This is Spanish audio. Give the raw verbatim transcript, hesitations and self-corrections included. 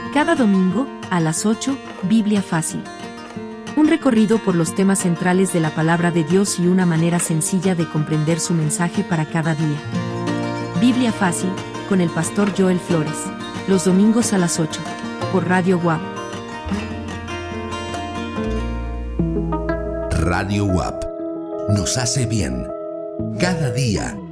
Cada domingo, a las ocho, Biblia Fácil. Un recorrido por los temas centrales de la palabra de Dios y una manera sencilla de comprender su mensaje para cada día. Biblia Fácil, con el pastor Joel Flores. Los domingos a las ocho, por Radio U A P. Radio U A P nos hace bien. Cada día.